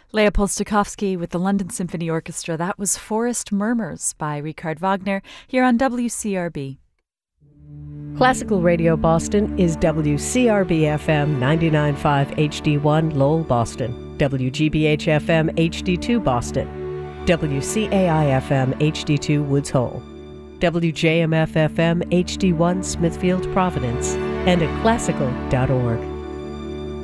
Leopold Stokowski with the London Symphony Orchestra. That was Forest Murmurs by Richard Wagner here on WCRB. Classical Radio Boston is WCRB-FM 99.5 HD1 Lowell, Boston, WGBH-FM HD2 Boston, WCAI-FM HD2 Woods Hole, WJMF-FM HD1 Smithfield, Providence, and at classical.org.